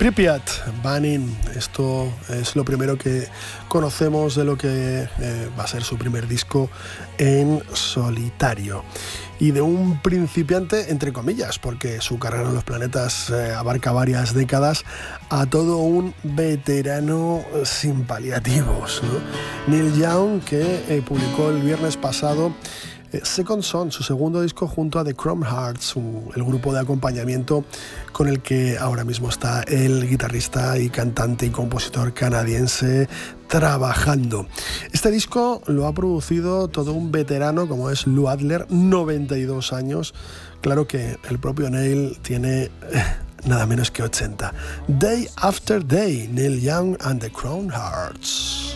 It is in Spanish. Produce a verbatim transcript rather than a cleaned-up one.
Pripyat, Banin, esto es lo primero que conocemos de lo que eh, va a ser su primer disco en solitario. Y de un principiante, entre comillas, porque su carrera en los planetas eh, abarca varias décadas, a todo un veterano sin paliativos, ¿no? Neil Young, que eh, publicó el viernes pasado Second Son, su segundo disco junto a The Chrome Hearts, un, el grupo de acompañamiento con el que ahora mismo está el guitarrista y cantante y compositor canadiense trabajando. Este disco lo ha producido todo un veterano como es Lou Adler, noventa y dos años. Claro que el propio Neil tiene eh, nada menos que ochenta. Day After Day, Neil Young and The Chrome Hearts.